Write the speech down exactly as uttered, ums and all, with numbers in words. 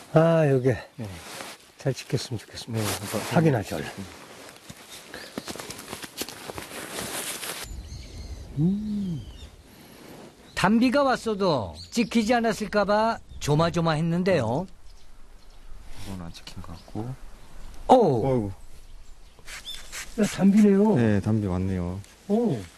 아, 여기 네. 잘 찍혔으면 좋겠습니다. 네, 한번 확인하죠, 얼른. 음. 단비가 왔어도 찍히지 않았을까봐 조마조마했는데요. 이건 안 찍힌 것 같고. 오, 어이구. 야, 담비네요. 네, 담비 왔네요. 오.